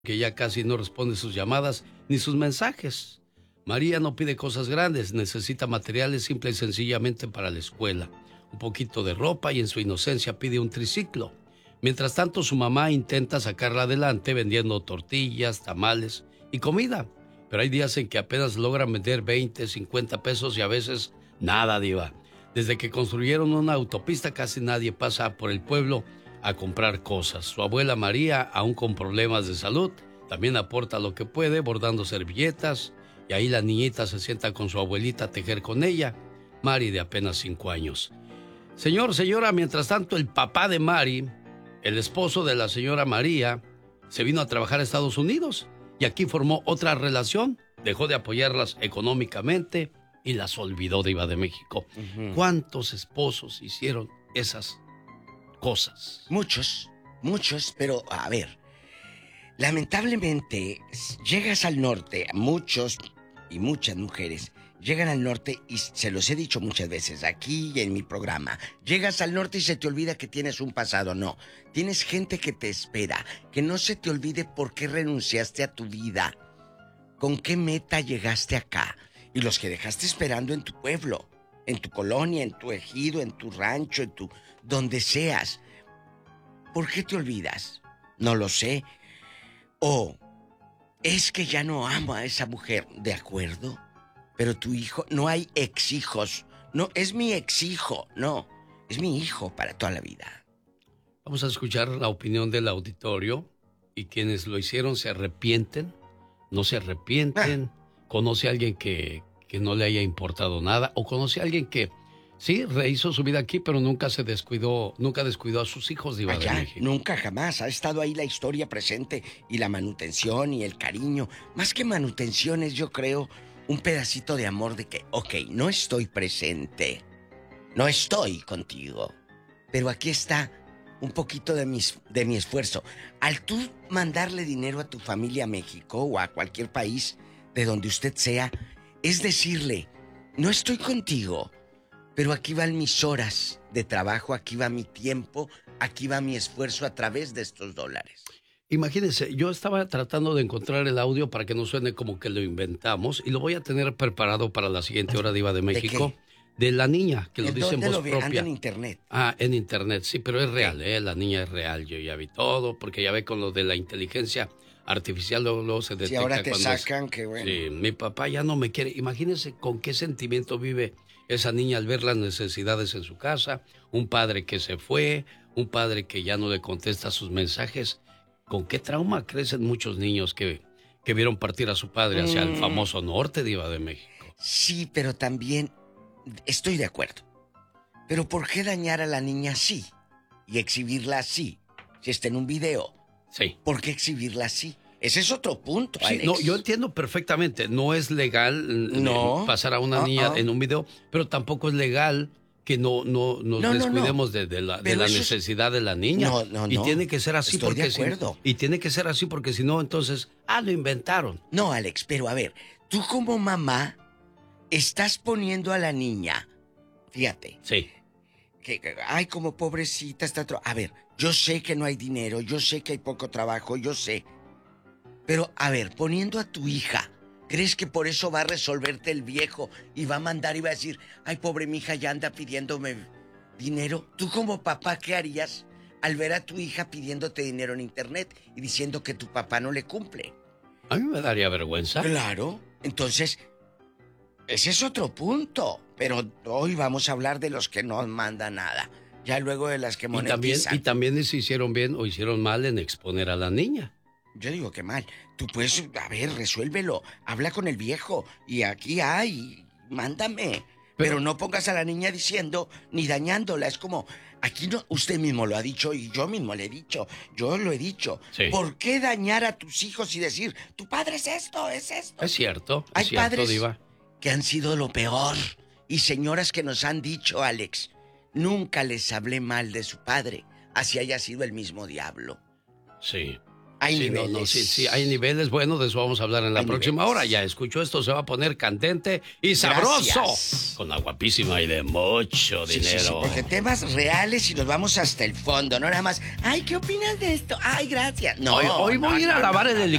que ya casi no responde sus llamadas ni sus mensajes. María no pide cosas grandes, necesita materiales simple y sencillamente para la escuela, un poquito de ropa y en su inocencia pide un triciclo. Mientras tanto, su mamá intenta sacarla adelante vendiendo tortillas, tamales y comida. Pero hay días en que apenas logran vender 20, 50 pesos y a veces nada, diva. Desde que construyeron una autopista casi nadie pasa por el pueblo a comprar cosas. Su abuela María, aún con problemas de salud, también aporta lo que puede bordando servilletas y ahí la niñita se sienta con su abuelita a tejer con ella. Mari, de apenas 5 años. Señor, señora, mientras tanto el papá de Mari, el esposo de la señora María, se vino a trabajar a Estados Unidos y aquí formó otra relación, dejó de apoyarlas económicamente y las olvidó, diva de México. ¿Cuántos esposos hicieron esas cosas? Muchos, pero a ver, lamentablemente llegas al norte, muchos y muchas mujeres llegan al norte y se los he dicho muchas veces aquí y en mi programa, llegas al norte y se te olvida que tienes un pasado. No, tienes gente que te espera, que no se te olvide por qué renunciaste a tu vida, con qué meta llegaste acá y los que dejaste esperando en tu pueblo, en tu colonia, en tu ejido, en tu rancho, en tu donde seas. ¿Por qué te olvidas? No lo sé. O es que ya no amo a esa mujer, ¿de acuerdo? Pero tu hijo, no hay ex-hijos. No, es mi ex-hijo, no. Es mi hijo para toda la vida. Vamos a escuchar la opinión del auditorio y quienes lo hicieron se arrepienten, no se arrepienten, conoce a alguien que no le haya importado nada o conoce a alguien que sí, rehizo su vida aquí, pero nunca descuidó a sus hijos, diva de México. Nunca, jamás. Ha estado ahí la historia presente y la manutención y el cariño. Más que manutención es, yo creo, un pedacito de amor de que, ok, no estoy presente, no estoy contigo, pero aquí está un poquito de mi esfuerzo. Al tú mandarle dinero a tu familia a México o a cualquier país de donde usted sea, es decirle, no estoy contigo, pero aquí van mis horas de trabajo, aquí va mi tiempo, aquí va mi esfuerzo a través de estos dólares. Imagínense, yo estaba tratando de encontrar el audio para que no suene como que lo inventamos y lo voy a tener preparado para la siguiente hora, diva de México. ¿De la niña, que lo dice en voz propia. Anda en internet. En internet, sí, pero es real, la niña es real. Yo ya vi todo, porque ya ve con lo de la inteligencia artificial, luego se detecta. Sí, ahora te sacan, qué bueno. Sí, mi papá ya no me quiere. Imagínense con qué sentimiento vive esa niña al ver las necesidades en su casa, un padre que se fue, un padre que ya no le contesta sus mensajes. ¿Con qué trauma crecen muchos niños que vieron partir a su padre hacia el famoso norte, diva de México? Sí, pero también estoy de acuerdo. Pero ¿por qué dañar a la niña así? Y exhibirla así. Si está en un video. Sí. ¿Por qué exhibirla así? Ese es otro punto, sí, Alex. No, yo entiendo perfectamente. No es legal pasar a una niña en un video, pero tampoco es legal que nos descuidemos de la necesidad de la niña. Y tiene que ser así. Estoy de acuerdo. Y tiene que ser así porque si no, entonces, lo inventaron. No, Alex, pero a ver, tú como mamá estás poniendo a la niña, fíjate. Sí. Ay, como pobrecita está. A ver, yo sé que no hay dinero, yo sé que hay poco trabajo, yo sé. Pero, a ver, poniendo a tu hija, ¿crees que por eso va a resolverte el viejo y va a mandar y va a decir, ay, pobre mi hija ya anda pidiéndome dinero? ¿Tú como papá qué harías al ver a tu hija pidiéndote dinero en internet y diciendo que tu papá no le cumple? A mí me daría vergüenza. Claro, entonces, ese es otro punto. Pero hoy vamos a hablar de los que no mandan nada. Ya luego de las que monetizan. Y también se hicieron bien o hicieron mal en exponer a la niña. Yo digo que mal. Tú puedes, a ver, resuélvelo. Habla con el viejo. Y aquí hay, mándame. Pero no pongas a la niña diciendo, ni dañándola. Es como, aquí no, usted mismo lo ha dicho y yo mismo le he dicho. Yo lo he dicho. Sí. ¿Por qué dañar a tus hijos y decir, tu padre es esto, es esto? Es cierto, hay cierto, padres diva, que han sido lo peor. Y señoras que nos han dicho, Alex, nunca les hablé mal de su padre, así haya sido el mismo diablo. Sí. Hay sí, niveles. Sí, hay niveles. Bueno, de eso vamos a hablar en la próxima hora. Ya escucho esto, se va a poner candente y sabroso. Gracias. Con la guapísima y de mucho dinero. Sí, porque temas reales y nos vamos hasta el fondo, no nada más. Ay, ¿qué opinas de esto? Ay, gracias. No, Hoy voy a ir a lavar el helicóptero.